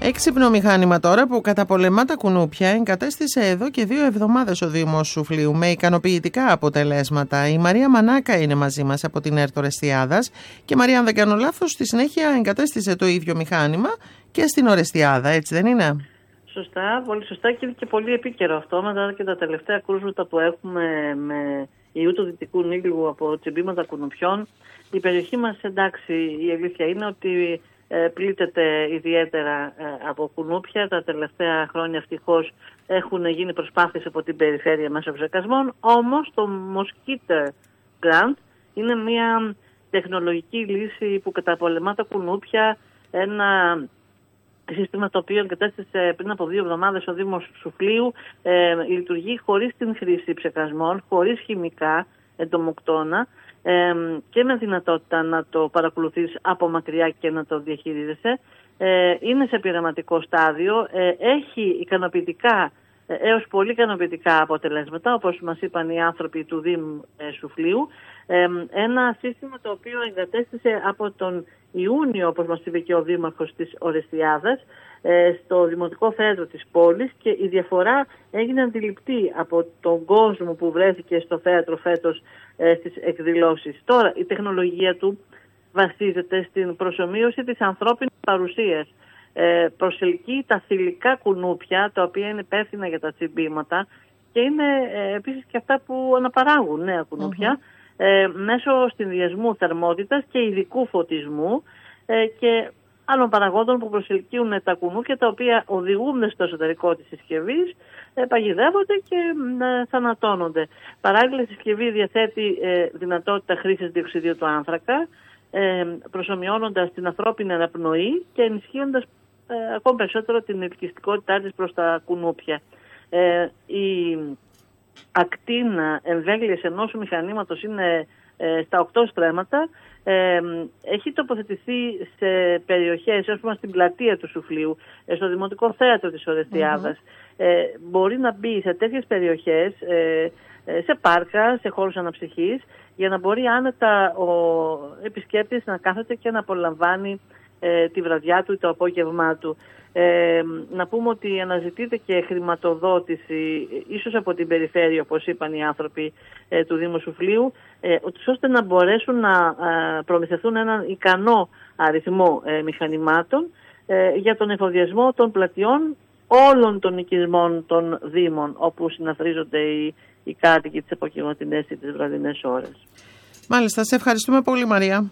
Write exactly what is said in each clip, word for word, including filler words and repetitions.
Έξυπνο μηχάνημα τώρα που καταπολεμά τα κουνούπια εγκατέστησε εδώ και δύο εβδομάδες ο Δήμος Σουφλίου με ικανοποιητικά αποτελέσματα. Η Μαρία Μανάκα είναι μαζί μας από την ΕΡΤ Ορεστιάδας και Μαρία, αν δεν κάνω λάθος, στη συνέχεια εγκατέστησε το ίδιο μηχάνημα και στην Ορεστιάδα, έτσι δεν είναι? Σωστά, πολύ σωστά και είναι και πολύ επίκαιρο αυτό μετά και τα τελευταία κρούσματα που έχουμε με ιού του Δυτικού Νείλου από τσιμπήματα κουνουπιών. Η περιοχή μας, εντάξει, η αλήθεια είναι ότι ε, πλήττεται ιδιαίτερα ε, από κουνούπια. Τα τελευταία χρόνια ευτυχώς έχουν γίνει προσπάθειες από την περιφέρεια μέσω ψεκασμών, όμως το Mosquito Grant είναι μια τεχνολογική λύση που καταπολεμά τα κουνούπια, ένα σύστημα το οποίο εγκατέστησε πριν από δύο εβδομάδες ο Δήμος Σουφλίου. Ε, λειτουργεί χωρίς την χρήση ψεκασμών, χωρίς χημικά εντομοκτώνα ε, και με δυνατότητα να το παρακολουθείς από μακριά και να το διαχειρίζεσαι. Ε, είναι σε πειραματικό στάδιο, ε, έχει ικανοποιητικά ε, έως πολύ ικανοποιητικά αποτελέσματα, όπως μας είπαν οι άνθρωποι του Δήμου ε, Σουφλίου. Ε, ένα σύστημα το οποίο εγκατέστησε από τον Ιούνιο, όπως μας είπε και ο Δήμαρχος της Ορεστιάδας, ε, στο Δημοτικό Θέατρο της πόλης, και η διαφορά έγινε αντιληπτή από τον κόσμο που βρέθηκε στο θέατρο φέτος ε, στις εκδηλώσεις. Τώρα, η τεχνολογία του βασίζεται στην προσομοίωση της ανθρώπινης παρουσίας. Ε, προσελκύει τα θηλυκά κουνούπια, τα οποία είναι υπεύθυνα για τα τσιμπήματα και είναι ε, επίσης και αυτά που αναπαράγουν νέα κουνούπια. Mm-hmm. Ε, μέσω συνδυασμού θερμότητας και ειδικού φωτισμού ε, και άλλων παραγόντων που προσελκύουν τα κουνούπια, τα οποία οδηγούν στο εσωτερικό της συσκευής, ε, παγιδεύονται και ε, θανατώνονται. Παράλληλα, η συσκευή διαθέτει ε, δυνατότητα χρήσης διοξιδίου του άνθρακα, ε, προσομοιώνοντας την ανθρώπινη αναπνοή και ενισχύοντας ε, ακόμη περισσότερο την ελκυστικότητά της προς τα κουνούπια. Ε, η ακτίνα εμβέλειας ενός μηχανήματος είναι ε, στα οκτώ στρέμματα. Ε, έχει τοποθετηθεί σε περιοχές, ας πούμε στην πλατεία του Σουφλίου, ε, στο Δημοτικό Θέατρο της Ορεστιάδας. Mm-hmm. Ε, μπορεί να μπει σε τέτοιες περιοχές, ε, σε πάρκα, σε χώρους αναψυχής, για να μπορεί άνετα ο επισκέπτης να κάθεται και να απολαμβάνει ε, τη βραδιά του ή το απόγευμά του. Ε, να πούμε ότι αναζητείται και χρηματοδότηση, ίσως από την περιφέρεια, όπως είπαν οι άνθρωποι ε, του Δήμου Σουφλίου, ε, ώστε να μπορέσουν να ε, προμηθευτούν έναν ικανό αριθμό ε, μηχανημάτων ε, για τον εφοδιασμό των πλατιών όλων των οικισμών των Δήμων, όπου συναθρίζονται οι, οι κάτοικοι τις απογευματινές ή τις βραδινές ώρες. Μάλιστα, σε ευχαριστούμε πολύ, Μαρία.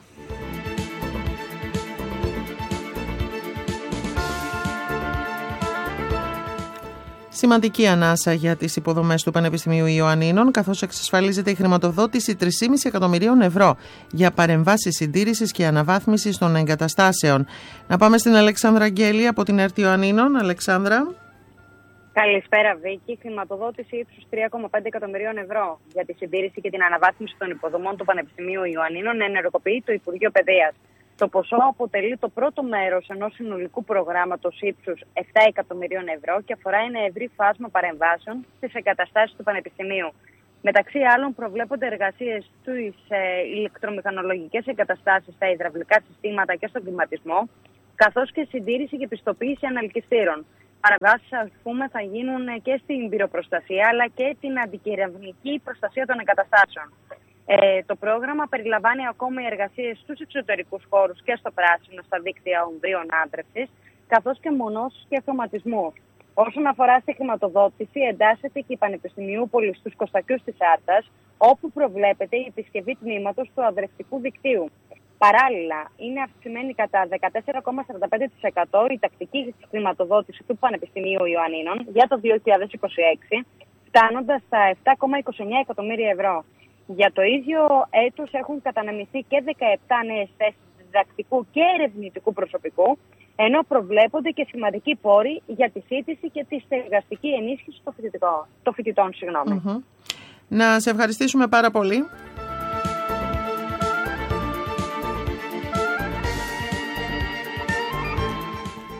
Σημαντική ανάσα για τις υποδομές του Πανεπιστημίου Ιωαννίνων, καθώς εξασφαλίζεται η χρηματοδότηση τρία κόμμα πέντε εκατομμυρίων ευρώ για παρεμβάσεις συντήρησης και αναβάθμισης των εγκαταστάσεων. Να πάμε στην Αλεξάνδρα Αγγέλη από την ΕΡΤ Ιωαννίνων. Αλεξάνδρα. Καλησπέρα, Βίκη. Χρηματοδότηση ύψους τρία κόμμα πέντε εκατομμυρίων ευρώ για τη συντήρηση και την αναβάθμιση των υποδομών του Πανεπιστημίου Ιωαννίνων ενεργοποιεί το Υπουργείο Παιδείας. Το ποσό αποτελεί το πρώτο μέρος ενός συνολικού προγράμματος ύψους επτά εκατομμυρίων ευρώ και αφορά ένα ευρύ φάσμα παρεμβάσεων στις εγκαταστάσεις του Πανεπιστημίου. Μεταξύ άλλων, προβλέπονται εργασίες στις ε, ηλεκτρομηχανολογικές εγκαταστάσεις, στα υδραυλικά συστήματα και στον κλιματισμό, καθώς και συντήρηση και πιστοποίηση αναλκυστήρων. Παρεμβάσεις, ας πούμε, θα γίνουν και στην πυροπροστασία αλλά και την αντικεραυνική προστασία των εγκαταστάσεων. Ε, το πρόγραμμα περιλαμβάνει ακόμη εργασίες στους εξωτερικούς χώρους και στο πράσινο, στα δίκτυα ομβρίων άντρευσης, καθώς και μονώσεις και χρωματισμούς. Όσον αφορά στη χρηματοδότηση, εντάσσεται και η Πανεπιστημιούπολη στους Κωστακιούς της Άρτας, όπου προβλέπεται η επισκευή τμήματος του αδρευτικού δικτύου. Παράλληλα, είναι αυξημένη κατά δεκατέσσερα κόμμα σαράντα πέντε τοις εκατό η τακτική χρηματοδότηση του Πανεπιστημίου Ιωαννίνων για το δύο χιλιάδες είκοσι έξι, φτάνοντας στα επτά κόμμα είκοσι εννέα εκατομμύρια ευρώ. Για το ίδιο έτος έχουν κατανεμηθεί και δεκαεπτά νέες θέσεις διδακτικού και ερευνητικού προσωπικού, ενώ προβλέπονται και σημαντικοί πόροι για τη σύντηση και τη στεγαστική ενίσχυση των φοιτητών. Το φοιτητών συγγνώμη. Mm-hmm. Να σε ευχαριστήσουμε πάρα πολύ.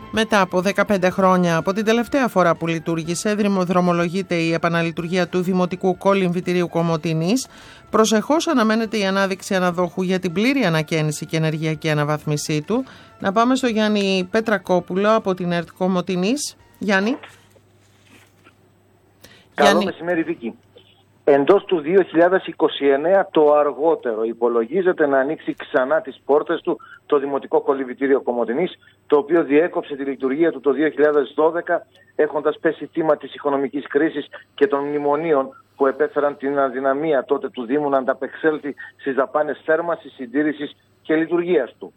Μετά από δεκαπέντε χρόνια από την τελευταία φορά που λειτουργήσε, δρομολογείται η επαναλειτουργία του Δημοτικού Κολυμβητηρίου Κομοτηνής. Προσεχώς αναμένεται η ανάδειξη αναδόχου για την πλήρη ανακαίνιση και ενεργειακή αναβάθμισή του. Να πάμε στο Γιάννη Πετρακόπουλο από την ΕΡΤ Κομοτηνής. Γιάννη. Καλό μεσημέρι, Βίκη. Εντός του δύο χιλιάδες είκοσι εννέα το αργότερο υπολογίζεται να ανοίξει ξανά τις πόρτες του το Δημοτικό Κολυμβητήριο Κομοτηνής, το οποίο διέκοψε τη λειτουργία του το δύο χιλιάδες δώδεκα, έχοντας πέσει θύμα της οικονομικής κρίσης και των μνημονίων που επέφεραν την αδυναμία τότε του Δήμου να ανταπεξέλθει στις δαπάνες θέρμανσης, συντήρησης και λειτουργίας του.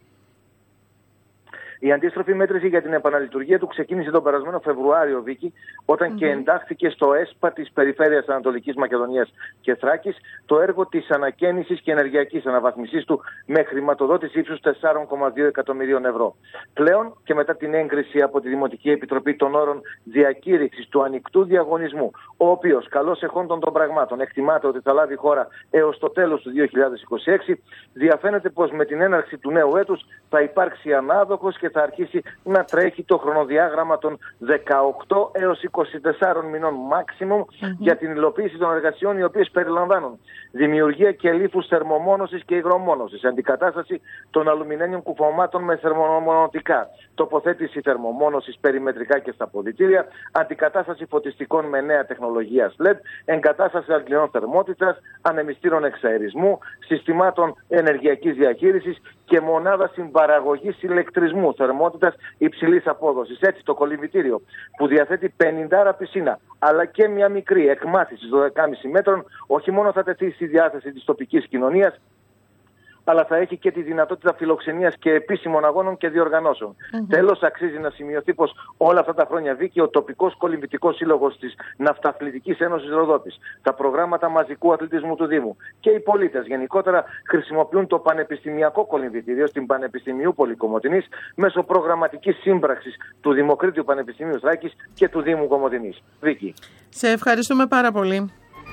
Η αντίστροφη μέτρηση για την επαναλειτουργία του ξεκίνησε τον περασμένο Φεβρουάριο, Βίκη, όταν mm-hmm. και εντάχθηκε στο ΕΣΠΑ της Περιφέρειας Ανατολικής Μακεδονίας και Θράκης το έργο της ανακαίνισης και ενεργειακής αναβαθμισής του με χρηματοδότηση ύψους τέσσερα κόμμα δύο εκατομμυρίων ευρώ. Πλέον και μετά την έγκριση από τη Δημοτική Επιτροπή των όρων διακήρυξης του ανοιχτού διαγωνισμού, ο οποίος καλώς εχόντων των πραγμάτων εκτιμάται ότι θα λάβει χώρα έως το τέλος του δύο χιλιάδες είκοσι έξι, διαφαίνεται πως με την έναρξη του νέου έτους θα υπάρξει ανάδοχος και θα αρχίσει να τρέχει το χρονοδιάγραμμα των δεκαοκτώ έως είκοσι τέσσερα μηνών maximum mm-hmm. για την υλοποίηση των εργασιών, οι οποίες περιλαμβάνουν δημιουργία κελύφους θερμομόνωσης και υγρομόνωσης, αντικατάσταση των αλουμινένιων κουφωμάτων με θερμομονωτικά, τοποθέτηση θερμομόνωσης περιμετρικά και στα ποδητήρια, αντικατάσταση φωτιστικών με νέα τεχνολογία ελ ι ντι, εγκατάσταση αγγλιών θερμότητας, ανεμιστήρων εξαερισμού, συστημάτων ενεργειακής διαχείρισης και μονάδα συμπαραγωγής ηλεκτρισμού θερμότητας υψηλής απόδοσης. Έτσι, το κολυμβητήριο, που διαθέτει πενήντα πισίνα αλλά και μια μικρή εκμάθηση δώδεκα κόμμα πέντε μέτρων, όχι μόνο θα τεθεί στη διάθεση της τοπικής κοινωνίας, αλλά θα έχει και τη δυνατότητα φιλοξενίας και επίσημων αγώνων και διοργανώσεων. Mm-hmm. Τέλος, αξίζει να σημειωθεί πως όλα αυτά τα χρόνια, Βίκη, ο τοπικός κολυμβητικός σύλλογος της Ναυταθλητικής Ένωσης Ροδότης, τα προγράμματα μαζικού αθλητισμού του Δήμου και οι πολίτες γενικότερα χρησιμοποιούν το πανεπιστημιακό κολυμβητήριο στην Πανεπιστημιούπολη Κομοτηνής μέσω προγραμματικής σύμπραξης του Δημοκρίτιου Πανεπιστημίου Θράκης και του Δήμου Κομοτηνής. Βίκη. Σε ευχαριστούμε πάρα πολύ.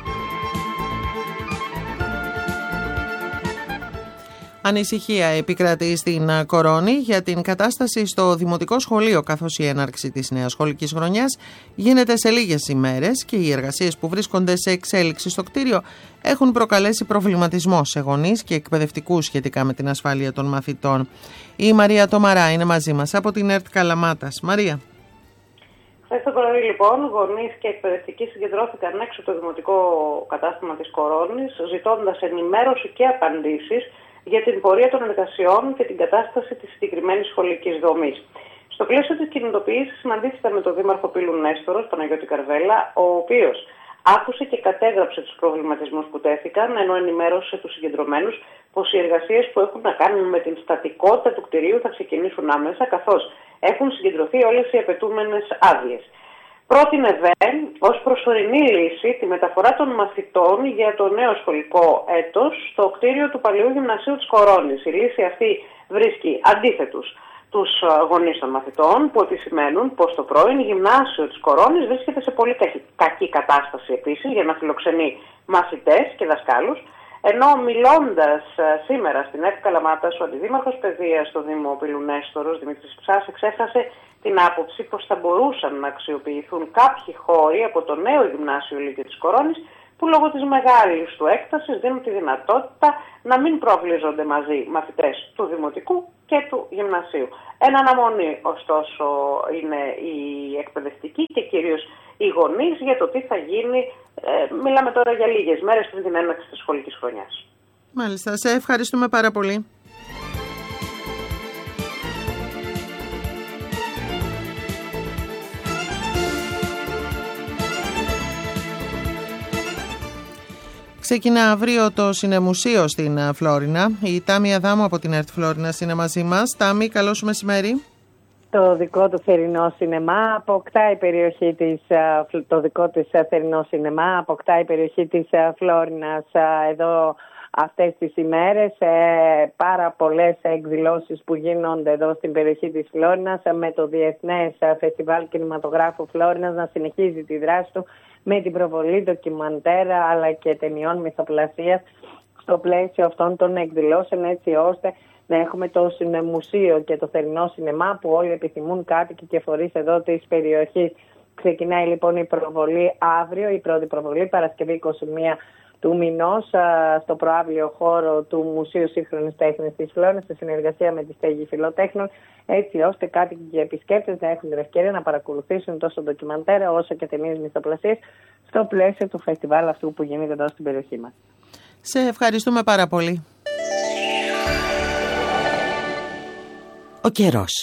Ανησυχία επικρατεί στην Κορώνη για την κατάσταση στο Δημοτικό Σχολείο, καθώς η έναρξη της νέας σχολικής χρονιάς γίνεται σε λίγες ημέρες και οι εργασίες που βρίσκονται σε εξέλιξη στο κτίριο έχουν προκαλέσει προβληματισμό σε γονείς και εκπαιδευτικούς σχετικά με την ασφάλεια των μαθητών. Η Μαρία Τομαρά είναι μαζί μας από την ΕΡΤ Καλαμάτας. Μαρία. Χθες το πρωί, λοιπόν, γονείς και εκπαιδευτικοί συγκεντρώθηκαν έξω από το Δημοτικό Κατάστημα της Κορώνης, ζητώντας ενημέρωση και απαντήσεις για την πορεία των εργασιών και την κατάσταση της συγκεκριμένης σχολικής δομής. Στο πλαίσιο της κινητοποίησης συναντήθηκαν με τον Δήμαρχο Πύλου Νέστορος, τον Αγιώτη Καρβέλα, ο οποίος άκουσε και κατέγραψε τους προβληματισμούς που τέθηκαν, ενώ ενημέρωσε τους συγκεντρωμένους πως οι εργασίες που έχουν να κάνουν με την στατικότητα του κτηρίου θα ξεκινήσουν άμεσα, καθώς έχουν συγκεντρωθεί όλες οι απαιτούμενες άδειες. Πρότεινε δε ως προσωρινή λύση τη μεταφορά των μαθητών για το νέο σχολικό έτος στο κτίριο του Παλαιού Γυμνασίου της Κορώνης. Η λύση αυτή βρίσκει αντίθετους τους γονείς των μαθητών, που επισημαίνουν πως το πρώην γυμνάσιο της Κορώνης βρίσκεται σε πολύ κακή κατάσταση επίσης για να φιλοξενεί μαθητές και δασκάλους. Ενώ μιλώντας σήμερα στην ΕΡΤ Καλαμάτας, ο Αντιδήμαρχος Παιδείας στο Δήμο Πύλου Νέστορος, Δημήτρης Ψάς, εξέφρασε την άποψη πως θα μπορούσαν να αξιοποιηθούν κάποιοι χώροι από το νέο γυμνάσιο Λύκειο της Κορώνης, που λόγω της μεγάλης του έκτασης δίνουν τη δυνατότητα να μην προβλίζονται μαζί μαθητές του Δημοτικού και του Γυμνασίου. Εν αναμονή, ωστόσο, είναι οι εκπαιδευτικοί και κυρίως οι γονείς για το τι θα γίνει. Ε, μιλάμε τώρα για λίγες μέρες πριν την έναρξη της σχολικής χρονιάς. Μάλιστα, σε ευχαριστούμε πάρα πολύ. Ξεκινά αύριο το Συνεμουσείο στην Φλόρινα. Η Τάμι Αδάμου από την ΕΡΤ Φλόρινας είναι μαζί μας. Τάμι, καλό σου μεσημέρι. Το δικό του θερινό σινεμά αποκτά η περιοχή της, το δικό της θερινό σινεμά αποκτά η περιοχή της Φλόρινας εδώ αυτές τις ημέρες. Πάρα πολλές εκδηλώσεις που γίνονται εδώ στην περιοχή της Φλόρινας, με το Διεθνές Φεστιβάλ Κινηματογράφου Φλόρινας να συνεχίζει τη δράση του με την προβολή ντοκιμαντέρ αλλά και ταινιών μυθοπλασίας στο πλαίσιο αυτών των εκδηλώσεων, έτσι ώστε να έχουμε το Συνεμουσείο και το Θερινό Σινεμά που όλοι επιθυμούν, κάτοικοι και φορείς εδώ της περιοχής. Ξεκινάει λοιπόν η προβολή αύριο, η πρώτη προβολή, Παρασκευή είκοσι μία του μηνός, στο προαύλιο χώρο του Μουσείου Σύγχρονης Τέχνης της Φλόρινας, σε συνεργασία με τη Στέγη Φιλοτέχνων, έτσι ώστε κάτοικοι και επισκέπτες να έχουν την ευκαιρία να παρακολουθήσουν τόσο ντοκιμαντέρα όσο και ταινίες μυθοπλασίες στο πλαίσιο του φεστιβάλ αυτού που γίνεται εδώ στην περιοχή μας. Σε ευχαριστούμε πάρα πολύ. Ο καιρός.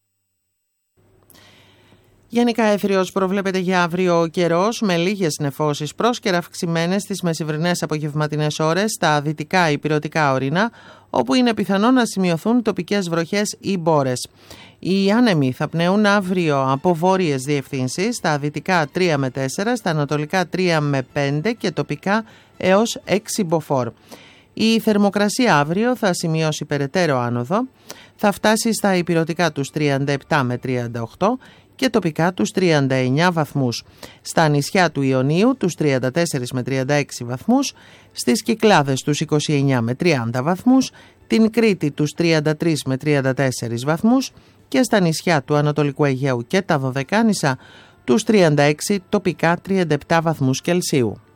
Γενικά έθριος προβλέπεται για αύριο ο καιρός, με λίγες νεφώσεις πρόσκαιρα αυξημένες στις μεσημβρινές απογευματινές ώρες στα δυτικά ηπειρωτικά ορεινά, όπου είναι πιθανό να σημειωθούν τοπικές βροχές ή μπόρες. Οι άνεμοι θα πνέουν αύριο από βόρειες διευθύνσεις, στα δυτικά τρία με τέσσερα, στα ανατολικά τρία με πέντε και τοπικά έως έξι μποφόρ. Η θερμοκρασία αύριο θα σημειώσει περαιτέρω άνοδο, θα φτάσει στα ηπειρωτικά τους τριάντα επτά με τριάντα οκτώ και τοπικά τους τριάντα εννιά βαθμούς. Στα νησιά του Ιωνίου τους τριάντα τέσσερα με τριάντα έξι βαθμούς, στις Κυκλάδες τους είκοσι εννιά με τριάντα βαθμούς, την Κρήτη τους τριάντα τρία με τριάντα τέσσερα βαθμούς και στα νησιά του Ανατολικού Αιγαίου και τα Δωδεκάνησα τους τριάντα έξι, τοπικά τριάντα επτά βαθμούς Κελσίου.